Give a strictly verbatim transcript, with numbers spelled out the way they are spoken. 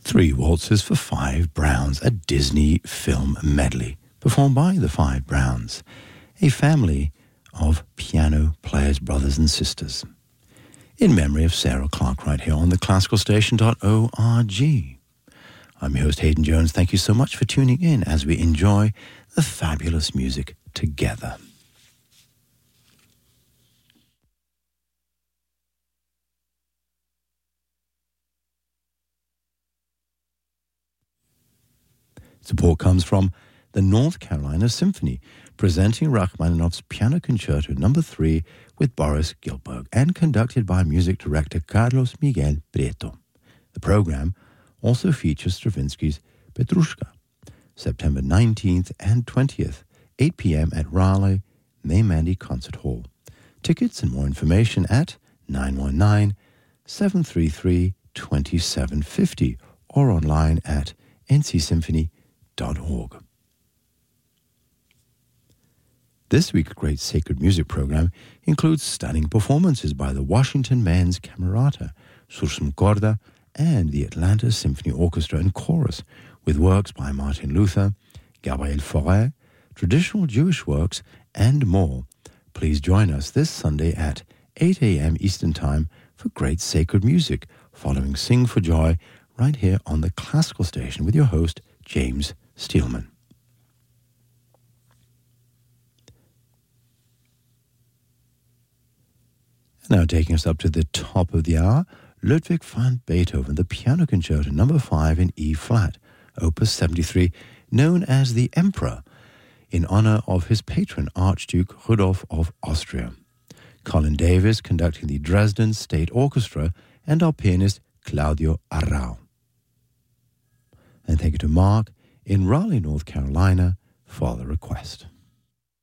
Three Waltzes for Five Browns, a Disney film medley, performed by the Five Browns, a family of piano players, brothers and sisters, in memory of Sarah Clark, right here on the classical station dot org. I'm your host, Hayden Jones. Thank you so much for tuning in as we enjoy the fabulous music together. Support comes from the North Carolina Symphony, presenting Rachmaninoff's Piano Concerto Number three with Boris Gilberg and conducted by music director Carlos Miguel Prieto. The program also features Stravinsky's Petrushka, September nineteenth and twentieth, eight p.m. at Raleigh Maymandy Concert Hall. Tickets and more information at nine one nine, seven three three, two seven five zero or online at n c symphony dot org. This week's Great Sacred Music program includes stunning performances by the Washington Men's Camerata, Sursum Corda, and the Atlanta Symphony Orchestra and Chorus, with works by Martin Luther, Gabriel Fauré, traditional Jewish works, and more. Please join us this Sunday at eight a.m. Eastern Time for Great Sacred Music, following Sing for Joy, right here on the Classical Station with your host, James Steelman. Now taking us up to the top of the hour, Ludwig van Beethoven, the Piano Concerto Number five in E-flat, Opus seventy-three, known as the Emperor, in honor of his patron, Archduke Rudolf of Austria. Colin Davis conducting the Dresden State Orchestra, and our pianist Claudio Arrau. And thank you to Mark in Raleigh, North Carolina, for the request.